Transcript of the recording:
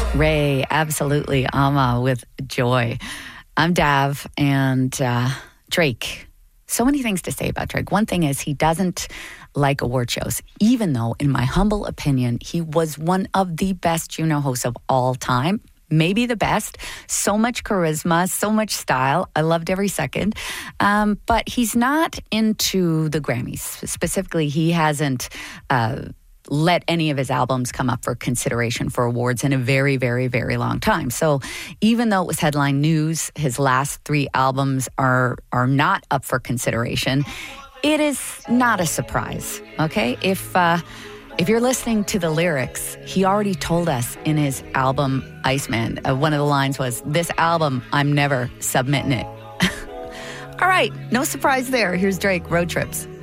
Ray, absolutely. Ama with Joy. I'm Dav, and Drake. So many things to say about Drake. One thing is he doesn't like award shows, even though, in my humble opinion, he was one of the best Juno hosts of all time. Maybe the best. So much charisma, so much style. I loved every second. But he's not into the Grammys. Specifically, he hasn't let any of his albums come up for consideration for awards in a very, very, very long time. So even though it was headline news, his last 3 albums are not up for consideration. It is not a surprise, okay? If you're listening to the lyrics, he already told us in his album Iceman, one of the lines was, "This album, I'm never submitting it." All right, no surprise there. Here's Drake, Road Trips.